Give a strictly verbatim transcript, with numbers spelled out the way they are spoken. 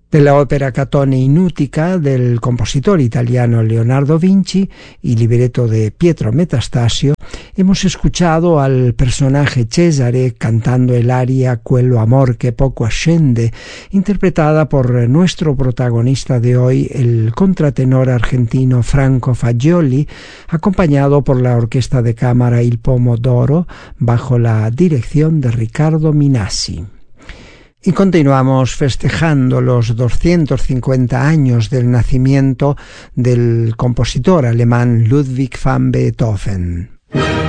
De la ópera Catone in Utica del compositor italiano Leonardo Vinci y libreto de Pietro Metastasio, hemos escuchado al personaje Cesare cantando el aria Quello amor que poco ascende, interpretada por nuestro protagonista de hoy, el contratenor argentino Franco Fagioli, acompañado por la orquesta de cámara Il Pomodoro bajo la dirección de Riccardo Minassi. Y continuamos festejando los doscientos cincuenta años del nacimiento del compositor alemán Ludwig van Beethoven.